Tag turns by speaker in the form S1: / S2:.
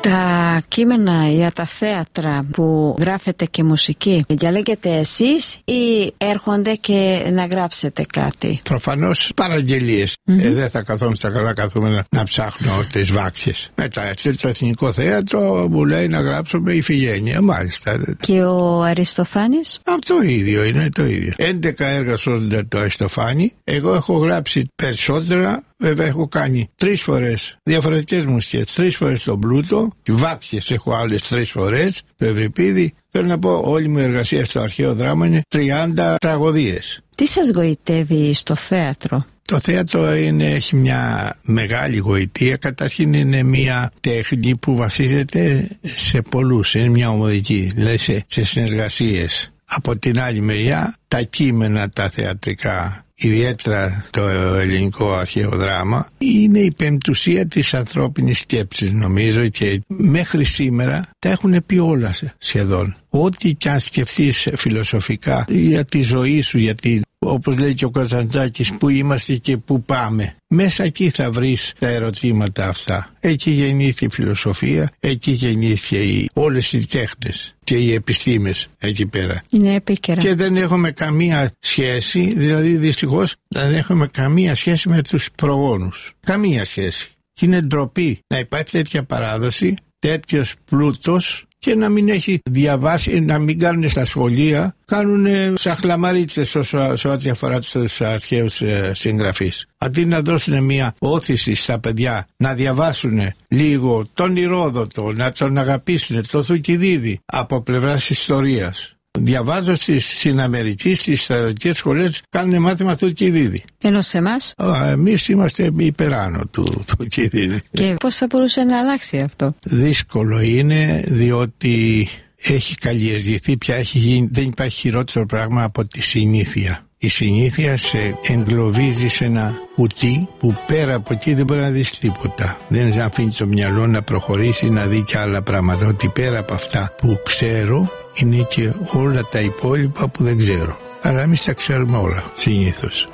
S1: Τα κείμενα για τα θέατρα που γράφετε και μουσική, διαλέγετε εσείς ή έρχονται και να γράψετε κάτι?
S2: Προφανώς παραγγελίες. Δεν θα καθόμουν στα καλά καθούμενα να ψάχνω τις βάξεις. Μετά έρχεται το Εθνικό Θέατρο, μου λέει να γράψουμε Ιφηγένεια, μάλιστα.
S1: Και ο Αριστοφάνης?
S2: Αυτό ίδιο είναι, το ίδιο. 11 έργα σώζονται το Αριστοφάνη. Εγώ έχω γράψει περισσότερα. Βέβαια έχω κάνει 3 φορές διαφορετικές μουσικές, 3 φορές τον Πλούτο, βάξιες έχω άλλες 3 φορές, το Ευρυπίδη. Θέλω να πω, όλη μου εργασία στο αρχαίο δράμα είναι 30 τραγωδίες.
S1: Τι σας γοητεύει στο θέατρο?
S2: Το θέατρο έχει μια μεγάλη γοητεία. Καταρχήν είναι μια τέχνη που βασίζεται σε πολλούς, είναι μια ομαδική, δηλαδή σε συνεργασίες. Από την άλλη μεριά, τα κείμενα, τα θεατρικά, ιδιαίτερα το ελληνικό αρχαίο δράμα, είναι η πεμπτουσία της ανθρώπινης σκέψης, νομίζω, και μέχρι σήμερα τα έχουν πει όλα σχεδόν. Ό,τι κι αν σκεφτείς φιλοσοφικά για τη ζωή σου, όπως λέει και ο Καζαντζάκης, που είμαστε και που πάμε, μέσα εκεί θα βρεις τα ερωτήματα αυτά. Εκεί γεννήθηκε η φιλοσοφία, εκεί γεννήθηκε όλες οι τέχνες και οι επιστήμες εκεί πέρα.
S1: Είναι επίκαιρα.
S2: Και δεν έχουμε καμία σχέση, δηλαδή δυστυχώς δεν έχουμε καμία σχέση με τους προγόνους. Καμία σχέση. Και είναι ντροπή να υπάρχει τέτοια παράδοση, τέτοιος πλούτος, και να μην έχει διαβάσει, να μην κάνουν στα σχολεία, κάνουν σαχλαμαρίτσες σε ό,τι αφορά τους αρχαίους συγγραφείς. Αντί να δώσουν μια όθηση στα παιδιά να διαβάσουν λίγο τον Ηρόδοτο, να τον αγαπήσουν, τον Θουκυδίδη από πλευράς ιστορίας. Διαβάζω στην Αμερική, στις στρατιωτικές σχολές, κάνουν μάθημα Θουκυδίδη.
S1: Ενώ σε εμάς?
S2: Εμείς είμαστε υπεράνω του Θουκυδίδη.
S1: Και πώς θα μπορούσε να αλλάξει αυτό?
S2: Δύσκολο είναι, διότι έχει καλλιεργηθεί πια, δεν υπάρχει χειρότερο πράγμα από τη συνήθεια. Η συνήθεια σε εγκλωβίζει σε ένα κουτί που πέρα από εκεί δεν μπορεί να δεις τίποτα. Δεν αφήνει το μυαλό να προχωρήσει, να δει και άλλα πράγματα. Ότι πέρα από αυτά που ξέρω είναι και όλα τα υπόλοιπα που δεν ξέρω. Αλλά εμείς τα ξέρουμε όλα συνήθως.